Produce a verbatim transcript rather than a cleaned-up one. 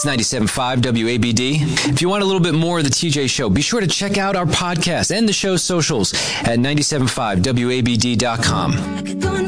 It's ninety-seven point five W A B D. If you want a little bit more of the T J Show, be sure to check out our podcast and the show's socials at ninety-seven point five W A B D dot com.